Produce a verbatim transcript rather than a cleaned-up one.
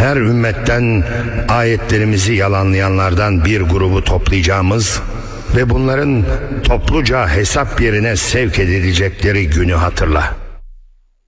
her ümmetten ayetlerimizi yalanlayanlardan bir grubu toplayacağımız ve bunların topluca hesap yerine sevk edilecekleri günü hatırla.